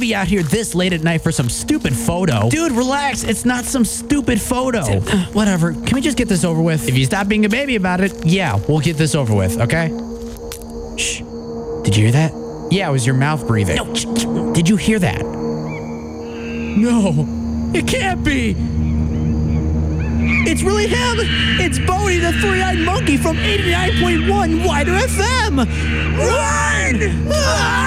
Ravi out here this late at night for some stupid photo. Dude, relax. It's not some stupid photo. Whatever. Can we just get this over with? If you stop being a baby about it, yeah, we'll get this over with, okay? Shh. Did you hear that? Yeah, it was your mouth breathing. No. Did you hear that? No. It can't be. It's really him. It's Bodie, the three-eyed monkey from 89.1 Wider FM. Run!